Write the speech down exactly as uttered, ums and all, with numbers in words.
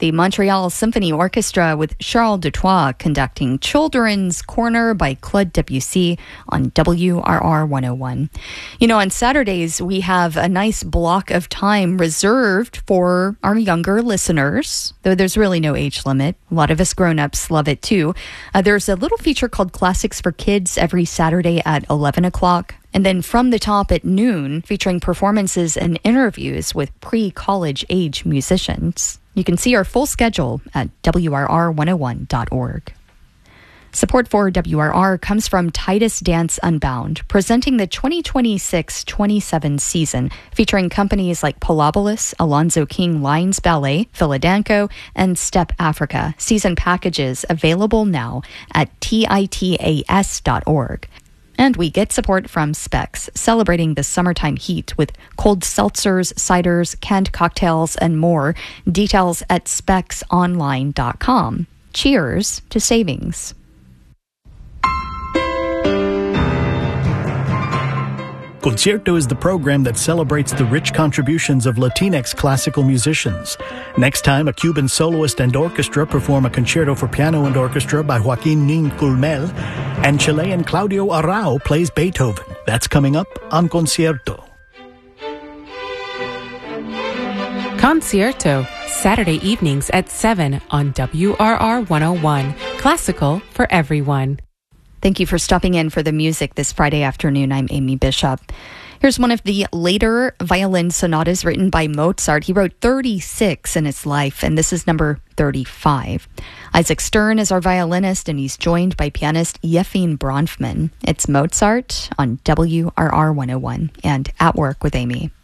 The Montreal Symphony Orchestra with Charles Dutoit conducting Children's Corner by Claude Debussy on W R R one oh one. You know, on Saturdays, we have a nice block of time reserved for our younger listeners, though there's really no age limit. A lot of us grown-ups love it too. Uh, there's a little feature called Classics for Kids every Saturday at eleven o'clock. And then From the Top at noon, featuring performances and interviews with pre-college age musicians. You can see our full schedule at W R R one oh one dot org. Support for W R R comes from Titus Dance Unbound, presenting the twenty twenty-six twenty-seven season, featuring companies like Polobolus, Alonzo King Lines Ballet, Philadanco, and Step Africa. Season packages available now at titas dot org. And we get support from Specs, celebrating the summertime heat with cold seltzers, ciders, canned cocktails, and more. Details at specs online dot com. Cheers to savings. Concierto is the program that celebrates the rich contributions of Latinx classical musicians. Next time, a Cuban soloist and orchestra perform a concerto for piano and orchestra by Joaquin Nin Culmel, and Chilean Claudio Arrau plays Beethoven. That's coming up on Concierto. Concierto, Saturday evenings at seven on W R R one oh one. Classical for everyone. Thank you for stopping in for the music this Friday afternoon. I'm Amy Bishop. Here's one of the later violin sonatas written by Mozart. He wrote thirty-six in his life, and this is number thirty-five. Isaac Stern is our violinist, and he's joined by pianist Yefim Bronfman. It's Mozart on W R R one oh one and At Work with Amy.